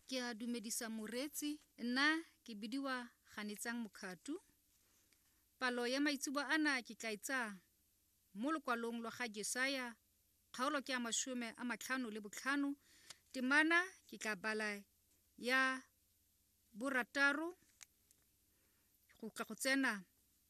Ke a dumedisa moretsi, nna ke bidiwa Ganetsang Mokhatu. Palo ya maitseboa ana ke tla itsa mo lekwalong lwa ga Jesaya kgaolo ke a 55 temana ke tla bala ya borataro go ka go tsena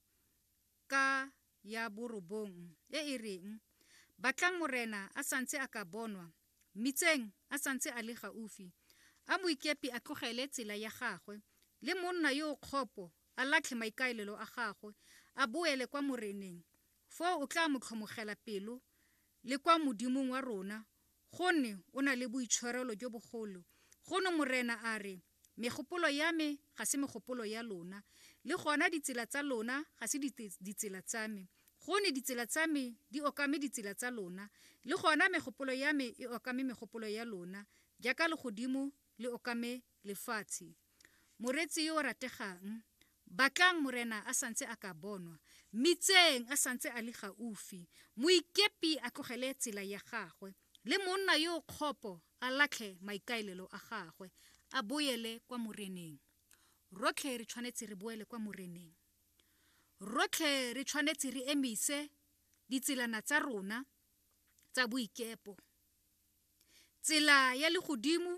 ka ya borobong e reng batlang morena a santse a ka bonwa mitseng a santse a le gaufi a moikepi a tlogele tsela ya gagwe le monna yo kgopo a latlhe maikaelelo a gagwe a boele kwa moreneng fo o tla motlhomogela pelo le kwa modimong wa rona gonne o na le boitshwarelo jo bogolo gono morena a re megopolo ya me ga se megopolo ya lona le gona ditsela tsa lona ga se ditsela tsa me gone ditsela tsa me di okame ditsela tsa lona le gona megopolo ya me e okame megopolo ya lona jaaka le godimo le okame lefatshe. Moretsi yo rategang batlang morena a santse a ka bonwa mitseng a santse a le gaufi moikepi a tlogele tsela ya gagwe le monna yo kgopo a latlhe maikaelelo a gagwe a boele kwa moreneng. Rotlhe re tshwanetse re boele kwa moreneng. Rotlhe re tshwanetse re emise ditselana tsa rona tsa boikepo. Tsela ya legodimo,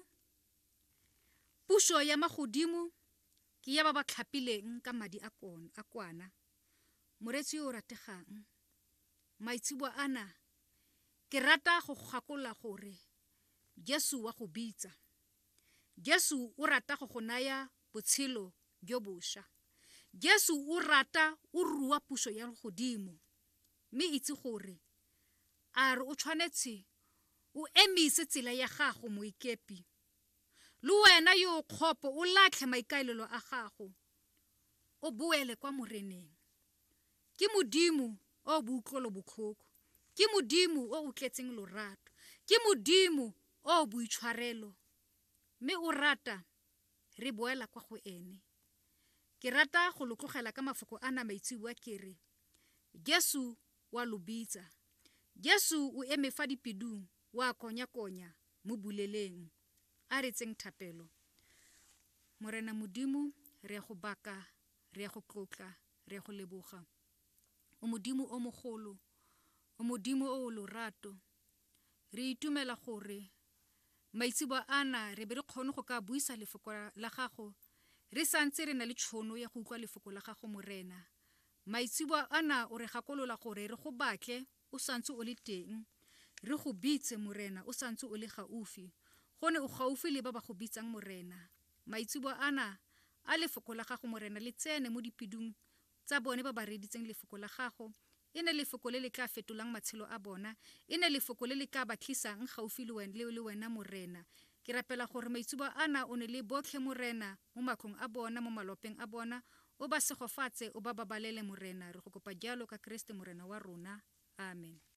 puso ya magodimo ke ya ba ba tlhapileng ka madi a kwana. Moretsi yo rategang maitseboa ana ke rata go gakola gore Jesu wa go bitsa. Jesu o rata go go naya botshelo jo bošwa. Jesu o rata o rua puso ya godimo mme itse gore a re o tshwanetse o emise tsela ya gago moikepi le wena yo kgopo o latlhe maikaelelo a gago o boele kwa moreneng. Ke modimo o butlolo botlhoko, ke modimo o tletseng lorato, ke modimo o boitshwarelo mme o rata re boela kwa go ene. Ke rata go lotlogela ka mafoko ana maitseboa ke re Jesu wa lobitsa. Jesu o eme fa dipedung wa konya mo buleleng a retseng thapelo. Morena modimo re go baka, re go tlotla, re go leboga. O modimo o mogolo, o modimo o lorato. Re itumela gore maitseboa ana re be re kgone go ka buisa lefoko la gago re santse re na le tšhono ya go utlwa lefoko la gago morena. Maitseboa ana o re gakolola gore re go batle o santse o le teng, re go bitse morena o santse o le gaufi gone o gaufi le ba ba go bitsang morena. Maitseboa ana a lefoko la gago morena le tsene mo dipedung tsa bone ba ba reditseng lefoko la gago. E ne lefoko le le tla fetolang matshelo a bona, e ne lefoko le le ka ba tlisang gaufi le wena morena. Ke rapela gore maitseboa ana o ne le botlhe morena mo matlong a bona, mo malopeng a bona, o ba segofatse, o ba babalele morena. Re go kopa jalo ka Kriste morena wa rona. Amen.